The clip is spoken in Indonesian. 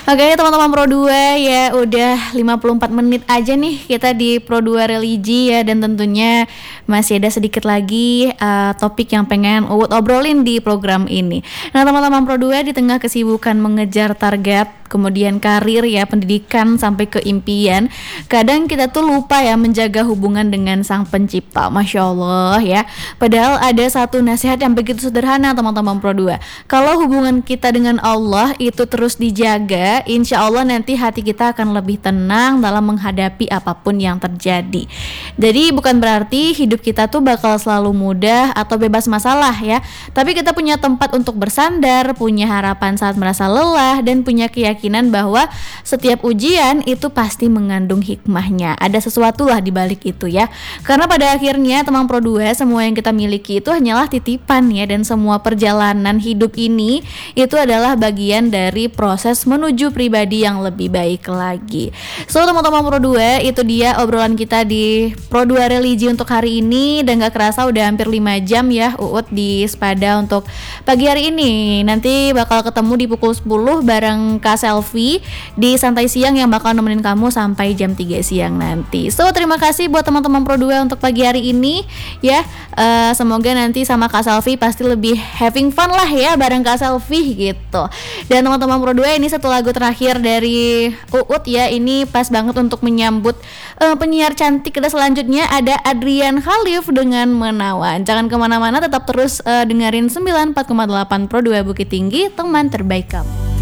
Oke teman-teman Pro 2 ya, udah 54 menit aja nih kita di Pro 2 Religi ya. Dan tentunya masih ada sedikit lagi topik yang pengen Uut obrolin di program ini. Nah teman-teman Pro 2, di tengah kesibukan mengejar target, kemudian karir ya, pendidikan sampai ke impian, kadang kita tuh lupa ya menjaga hubungan dengan Sang Pencipta. Masya Allah ya. Padahal ada satu nasihat yang begitu sederhana teman-teman Pro 2. Kalau hubungan kita dengan Allah itu terus dijaga, insya Allah nanti hati kita akan lebih tenang dalam menghadapi apapun yang terjadi. Jadi bukan berarti hidup kita tuh bakal selalu mudah atau bebas masalah ya, tapi kita punya tempat untuk bersandar, punya harapan saat merasa lelah, dan punya keyakinan bahwa setiap ujian itu pasti mengandung hikmahnya. Ada sesuatu lah di balik itu ya. Karena pada akhirnya teman Pro 2, semua yang kita miliki itu hanyalah titipan ya, dan semua perjalanan hidup ini itu adalah bagian dari proses menuju pribadi yang lebih baik lagi. So teman-teman Pro 2, itu dia obrolan kita di Pro 2 Religi untuk hari ini. Dan gak kerasa udah hampir 5 jam ya Uut di Spada untuk pagi hari ini. Nanti bakal ketemu di pukul 10 bareng Kak Selfie di Santai Siang yang bakal nemenin kamu sampai jam 3 siang nanti. So terima kasih buat teman-teman Pro 2 untuk pagi hari ini ya. Semoga nanti sama Kak Selfie pasti lebih having fun lah ya bareng Kak Selfie gitu. Dan teman-teman Pro 2, ini satu lagu terakhir dari Uut ya. Ini pas banget untuk menyambut penyiar cantik kita selanjutnya, ada Adrian Khalif dengan Menawan. Jangan kemana-mana, tetap terus dengerin 94,8 Pro 2 Bukit Tinggi, teman terbaik kamu.